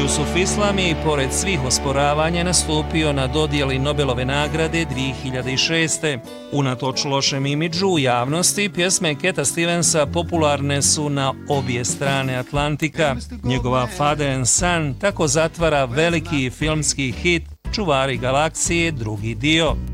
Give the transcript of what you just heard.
Jusuf Islam je i pored svih osporavanja nastupio na dodjeli Nobelove nagrade 2006. Unatoč lošem imidžu u javnosti, pjesme Cata Stevensa popularne su na obje strane Atlantika. Njegova Father and Son tako zatvara veliki filmski hit Čuvari galaksije, drugi dio.